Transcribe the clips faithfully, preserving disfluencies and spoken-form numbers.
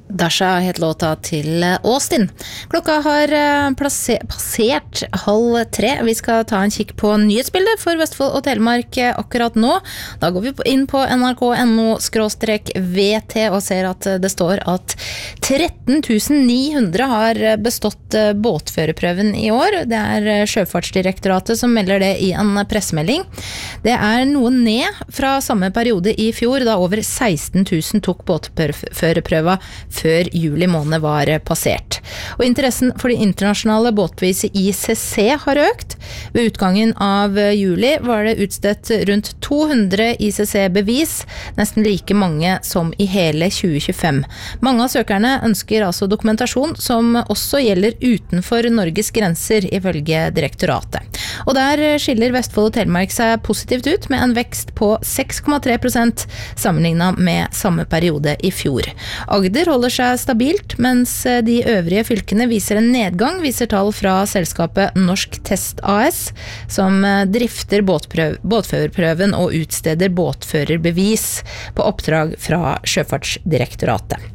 Dasha het låta til Austin. Klokka har plassert, passert halv tre. Vi skal ta en kikk på nyhetsbildet for Vestfold og Telemark akkurat nå. Da går vi inn på N R K punktum N O skråstrek V T og ser at det står at tretten tusen ni hundre har bestått båtførerprøven i år. Det er Sjøfartsdirektoratet som melder det i en pressemelding. Det er noe ned fra samme periode i fjor, da over seksten tusen tok båtførerprøva før juli måned var passert. Og interessen for de internasjonale båtbeviset I C C har økt. Ved utgangen av juli var det utstedt rundt to hundre I C C-bevis, nesten like mange som i hele tjue tjuefem. Mange av søkerne ønsker altså dokumentasjon som også gjelder utenfor Norges grenser, ifølge direktoratet. Og der skiller Vestfold og Telemark seg positivt ut med en vekst på seks komma tre prosent sammenlignet med samme periode i fjor. Agder holder seg stabilt, mens de øvrige fylkene viser en nedgang, viser tall fra selskapet Norsk Test A S, som drifter båtførerprøven og utsteder båtførerbevis på oppdrag fra Sjøfartsdirektoratet.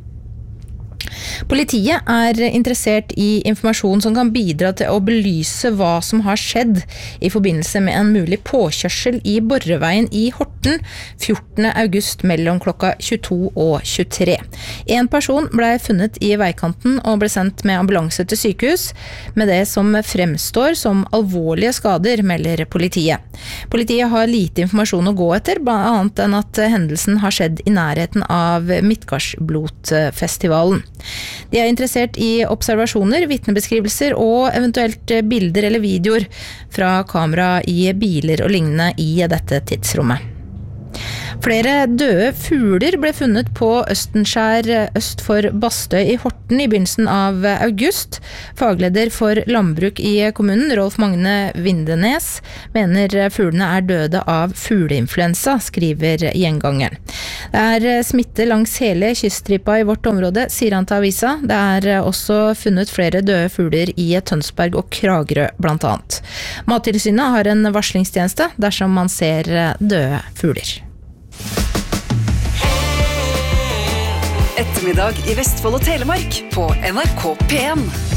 Politiet er interessert i informasjon som kan bidra til å belyse hva som har skjedd i forbindelse med en mulig påkjørsel i Borreveien i Horten fjortende august mellom klokka tjueto og tjuetre. En person ble funnet i veikanten og ble sendt med ambulanse til sykehus, med det som fremstår som alvorlige skader, melder politiet. Politiet har lite informasjon å gå etter, annet enn at hendelsen har skjedd i nærheten av Midtgardsblotfestivalen. De er interessert i observasjoner, vitnebeskrivelser og eventuelt bilder eller videoer fra kamera i biler og lignende i dette tidsrommet. Flere døde fugler ble funnet på Østenskjær øst for Bastøy i Horten i begynnelsen av august. Fagleder for landbruk i kommunen, Rolf Magne Vindenes, mener fuglene er døde av fugleinfluensa, skriver Gjengangeren. Det er smitte langs hele kyststripa i vårt område, sier han til avisa. Det er også funnet flere døde fugler i Tønsberg og Kragerø blant annet. Mattilsynet har en varslingstjeneste dersom man ser døde fugler. Ettermiddag i Vestfold og Telemark på N R K P en.